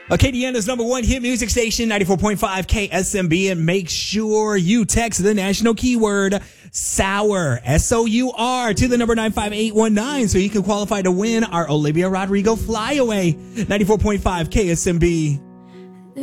Acadiana's number one hit music station, 94.5 KSMB, and make sure you text the national keyword SOUR, SOUR, to the number 95819 so you can qualify to win our Olivia Rodrigo Flyaway, 94.5 KSMB.